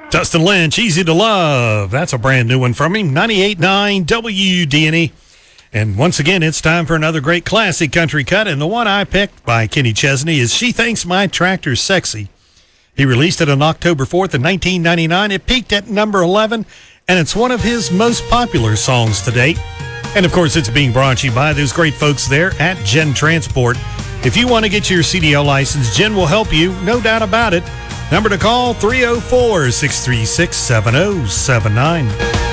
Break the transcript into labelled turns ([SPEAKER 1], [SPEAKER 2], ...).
[SPEAKER 1] Dustin Lynch, Easy to Love. That's a brand new one from him. 98.9 WDNE. And once again, it's time for another great classic country cut. And the one I picked by Kenny Chesney is She Thinks My Tractor's Sexy. He released it on October 4th of 1999. It peaked at number 11, and it's one of his most popular songs to date. And, of course, it's being brought to you by those great folks there at Gen Transport. If you want to get your CDL license, Gen will help you, no doubt about it. Number to call, 304-636-7079.